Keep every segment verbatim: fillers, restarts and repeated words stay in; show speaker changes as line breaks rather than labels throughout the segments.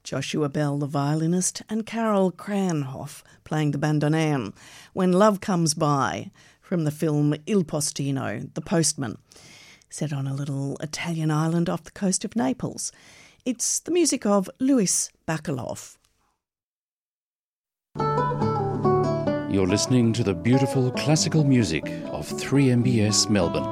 Joshua Bell, the violinist, and Carol Cranhoff playing the bandoneon, When Love Comes By, from the film Il Postino, The Postman, set on a little Italian island off the coast of Naples. It's the music of Louis Bacalov.
You're listening to the beautiful classical music of three M B S Melbourne.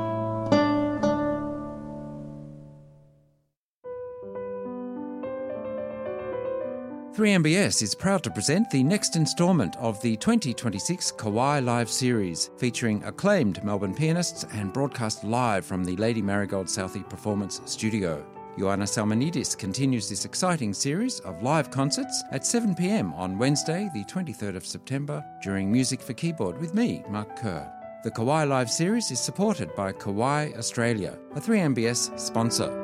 three M B S is proud to present the next instalment of the twenty twenty-six Kawai Live series, featuring acclaimed Melbourne pianists and broadcast live from the Lady Marigold Southey Performance Studio. Ioanna Salmonidis continues this exciting series of live concerts at seven p m on Wednesday, the twenty-third of September, during Music for Keyboard with me, Mark Kerr. The Kawai Live series is supported by Kawai Australia, a three M B S sponsor.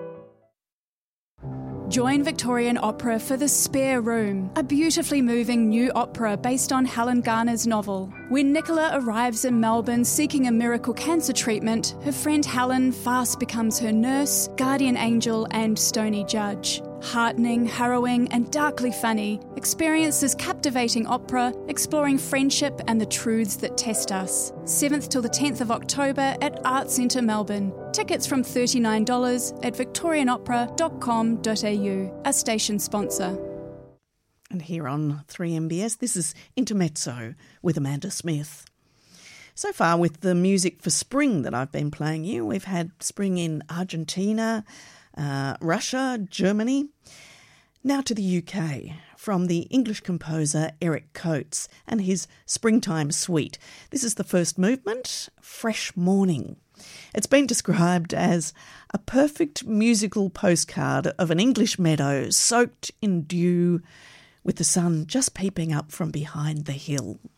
Join Victorian Opera for The Spare Room, a beautifully moving new opera based on Helen Garner's novel. When Nicola arrives in Melbourne seeking a miracle cancer treatment, her friend Helen fast becomes her nurse, guardian angel and stony judge. Heartening, harrowing and darkly funny, experience this captivating opera exploring friendship and the truths that test us. seventh till the tenth of October at Arts Centre Melbourne. Tickets from thirty-nine dollars at victorian opera dot com dot a u, a station sponsor.
And here on three M B S, this is Intermezzo with Amanda Smith. So far with the music for spring that I've been playing you, we've had spring in Argentina, Uh, Russia, Germany. Now to the U K, from the English composer Eric Coates and his Springtime Suite. This is the first movement, Fresh Morning. It's been described as a perfect musical postcard of an English meadow soaked in dew with the sun just peeping up from behind the hill.